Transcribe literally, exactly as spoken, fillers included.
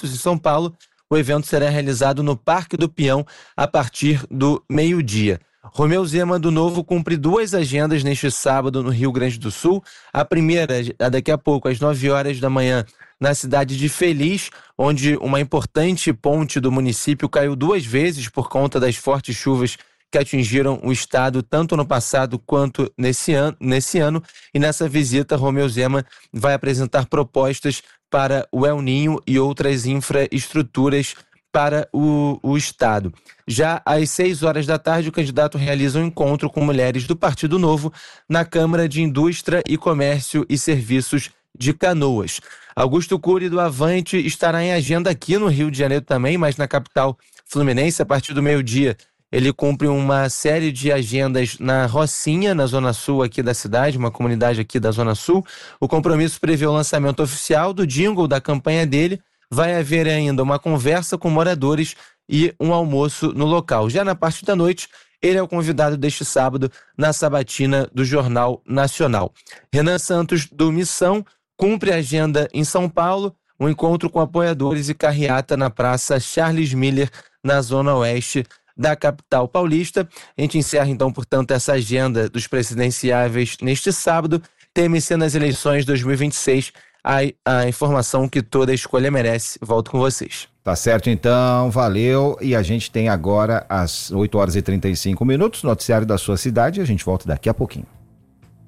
prefeitos em São Paulo. O evento será realizado no Parque do Peão a partir do meio-dia. Romeu Zema do Novo cumpre duas agendas neste sábado no Rio Grande do Sul. A primeira, daqui a pouco, às nove horas da manhã, na cidade de Feliz, onde uma importante ponte do município caiu duas vezes por conta das fortes chuvas que atingiram o estado tanto no passado quanto nesse ano, nesse ano. E nessa visita, Romeu Zema vai apresentar propostas para o El Ninho e outras infraestruturas para o, o estado. Já às seis horas da tarde, o candidato realiza um encontro com mulheres do Partido Novo na Câmara de Indústria e Comércio e Serviços de Canoas. Augusto Cury do Avante estará em agenda aqui no Rio de Janeiro também, mas na capital fluminense, a partir do meio-dia, ele cumpre uma série de agendas na Rocinha, na Zona Sul aqui da cidade, uma comunidade aqui da Zona Sul. O compromisso prevê o lançamento oficial do jingle da campanha dele. Vai haver ainda uma conversa com moradores e um almoço no local. Já na parte da noite, ele é o convidado deste sábado na sabatina do Jornal Nacional. Renan Santos, do Missão, cumpre a agenda em São Paulo, um encontro com apoiadores e carreata na Praça Charles Miller, na Zona Oeste da capital paulista. A gente encerra então, portanto, essa agenda dos presidenciáveis neste sábado. T M C nas eleições dois mil e vinte e seis, a, a informação que toda escolha merece. Volto com vocês. Tá certo então, valeu. E a gente tem agora às oito horas e trinta e cinco minutos, noticiário da sua cidade, e a gente volta daqui a pouquinho.